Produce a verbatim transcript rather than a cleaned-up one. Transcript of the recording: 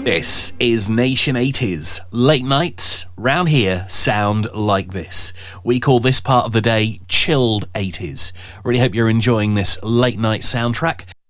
This is Nation eighties. Late nights round here sound like this. We call this part of the day chilled eighties. Really hope you're enjoying this late night soundtrack.